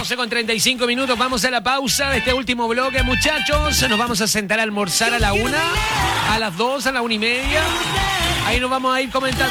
12:35. Vamos a la pausa de este último bloque, muchachos. Nos vamos a sentar a almorzar a la 1, a las 2, a la 1:30. Ahí nos vamos a ir comentando.